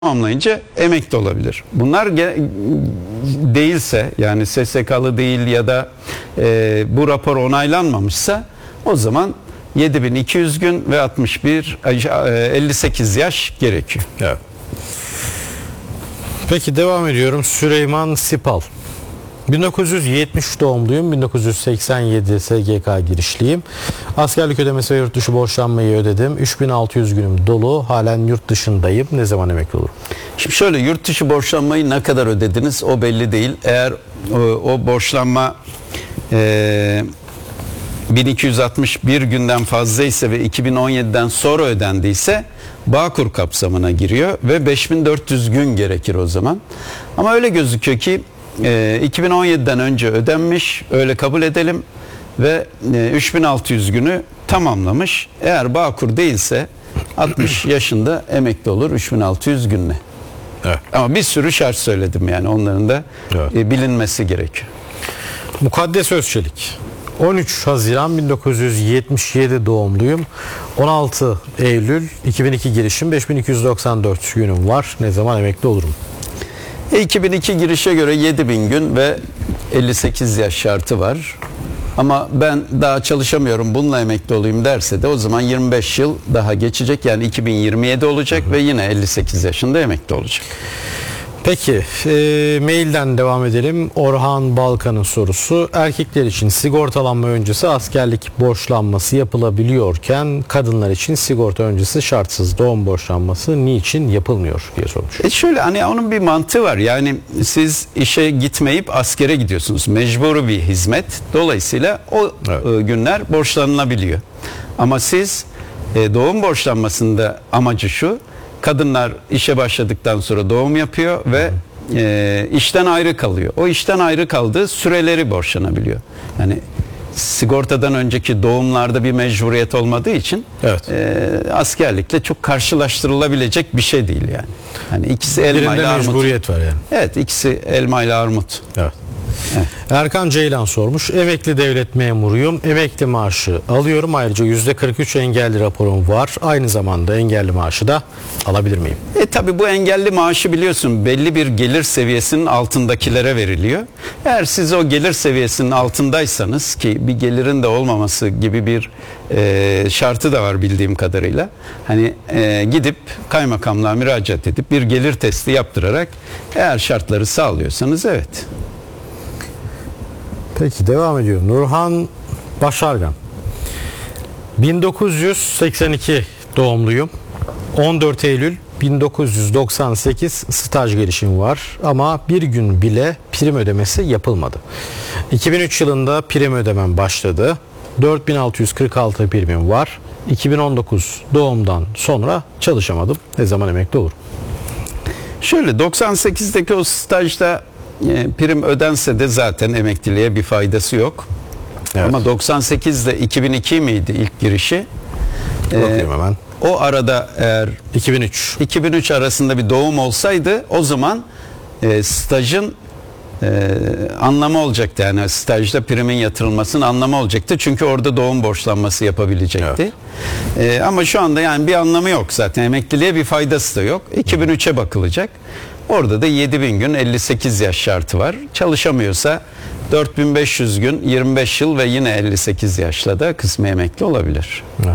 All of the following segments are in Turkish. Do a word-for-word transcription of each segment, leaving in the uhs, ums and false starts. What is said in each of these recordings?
tamamlayınca emekli olabilir. Bunlar ge- değilse, yani S S K'lı değil ya da e, bu rapor onaylanmamışsa, o zaman yedi bin iki yüz gün ve altmış bir elli sekiz yaş gerekiyor. Evet. Peki devam ediyorum. Süleyman Sipal. bin dokuz yüz yetmiş doğumluyum. bin dokuz yüz seksen yedi S G K girişliyim. Askerlik ödemesi ve yurt dışı borçlanmayı ödedim. üç bin altı yüz günüm dolu. Halen yurt dışındayım. Ne zaman emekli olurum? Şimdi şöyle, yurt dışı borçlanmayı ne kadar ödediniz o belli değil. Eğer o, o borçlanma e, bin iki yüz altmış bir günden fazla ise ve iki bin on yediden sonra ödendiyse Bağkur kapsamına giriyor ve beş bin dört yüz gün gerekir o zaman. Ama öyle gözüküyor ki e, iki bin on yediden önce ödenmiş, öyle kabul edelim ve e, üç bin altı yüz günü tamamlamış. Eğer Bağkur değilse altmış yaşında emekli olur üç bin altı yüz günle. Evet. Ama bir sürü şart söyledim, yani onların da Evet. e, bilinmesi gerekiyor. Mukaddes Özçelik. on üç Haziran bin dokuz yüz yetmiş yedi doğumluyum. on altı Eylül iki bin iki girişim, beş bin iki yüz doksan dört günüm var. Ne zaman emekli olurum? E, iki bin iki girişe göre yedi bin gün ve elli sekiz yaş şartı var. Ama ben daha çalışamıyorum, bununla emekli olayım derse de o zaman yirmi beş yıl daha geçecek. Yani iki bin yirmi yedi olacak ve yine elli sekiz yaşında emekli olacak. Peki e, mailden devam edelim. Orhan Balkan'ın sorusu: erkekler için sigortalanma öncesi askerlik borçlanması yapılabiliyorken kadınlar için sigorta öncesi şartsız doğum borçlanması niçin yapılmıyor diye sormuş. E şöyle, hani onun bir mantığı var. Yani siz işe gitmeyip askere gidiyorsunuz. Mecburi bir hizmet. Dolayısıyla o Evet. e, günler borçlanılabiliyor. Ama siz e, doğum borçlanmasında amacı şu: kadınlar işe başladıktan sonra doğum yapıyor ve e, işten ayrı kalıyor. O işten ayrı kaldığı süreleri borçlanabiliyor. Yani sigortadan önceki doğumlarda bir mecburiyet olmadığı için Evet. e, askerlikle çok karşılaştırılabilecek bir şey değil yani. Hani ikisi elma ile Birinde armut. mecburiyet var yani. Evet, ikisi elma ile armut. Evet. Evet. Erkan Ceylan sormuş: emekli devlet memuruyum, emekli maaşı alıyorum, ayrıca yüzde kırk üç engelli raporum var, aynı zamanda engelli maaşı da alabilir miyim? E tabi bu engelli maaşı biliyorsun belli bir gelir seviyesinin altındakilere veriliyor. Eğer siz o gelir seviyesinin altındaysanız, ki bir gelirin de olmaması gibi bir e, şartı da var bildiğim kadarıyla. Hani e, gidip kaymakamlığa müracaat edip bir gelir testi yaptırarak eğer şartları sağlıyorsanız evet. Peki devam ediyorum. Nurhan Başargan. bin dokuz yüz seksen iki doğumluyum. on dört Eylül bin dokuz yüz doksan sekiz staj gelişim var ama bir gün bile prim ödemesi yapılmadı. iki bin üç yılında prim ödemem başladı. dört bin altı yüz kırk altı primim var. iki bin on dokuz doğumdan sonra çalışamadım. Ne zaman emekli olurum? Şöyle, doksan sekizdeki o stajda e, prim ödense de zaten emekliliğe bir faydası yok. Evet. Ama doksan sekizde iki bin iki miydi ilk girişi? Bakayım hemen. O arada eğer iki bin üç. iki bin üç arasında bir doğum olsaydı o zaman e, stajın e, anlamı olacaktı. Yani stajda primin yatırılmasının anlamı olacaktı. Çünkü orada doğum borçlanması yapabilecekti. Evet. E, ama şu anda yani bir anlamı yok zaten. Emekliliğe bir faydası da yok. iki bin üçe bakılacak. Orada da yedi bin gün elli sekiz yaş şartı var. Çalışamıyorsa dört bin beş yüz gün yirmi beş yıl ve yine elli sekiz yaşla da kısmi emekli olabilir. Evet.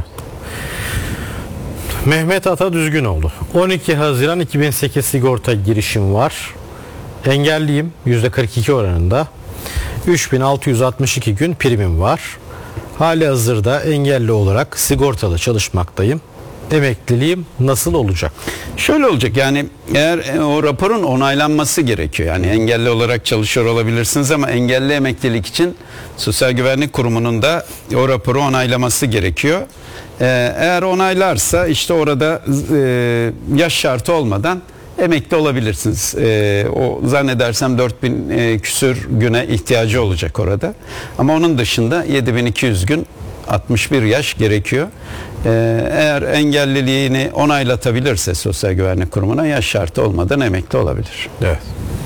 Mehmet Ata Düzgünoğlu. on iki Haziran iki bin sekiz sigorta girişim var. Engelliyim yüzde kırk iki oranında. üç bin altı yüz altmış iki gün primim var. Hali hazırda engelli olarak sigortalı çalışmaktayım. Emekliliğim nasıl olacak? Şöyle olacak, yani eğer o raporun onaylanması gerekiyor. Yani engelli olarak çalışıyor olabilirsiniz ama engelli emeklilik için Sosyal Güvenlik Kurumu'nun da o raporu onaylaması gerekiyor. Ee, eğer onaylarsa işte orada e, yaş şartı olmadan emekli olabilirsiniz. Ee, o zannedersem dört bin e, küsür güne ihtiyacı olacak orada. Ama onun dışında yedi bin iki yüz gün altmış bir yaş gerekiyor. Ee, eğer engelliliğini onaylatabilirse Sosyal Güvenlik Kurumu'na yaş şartı olmadan emekli olabilir. Evet.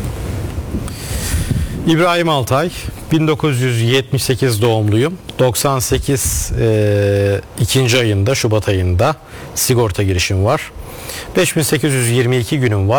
İbrahim Altay. bin dokuz yüz yetmiş sekiz doğumluyum. doksan sekiz e, ikinci ayında, Şubat ayında sigorta girişim var. beş bin sekiz yüz yirmi iki günüm var.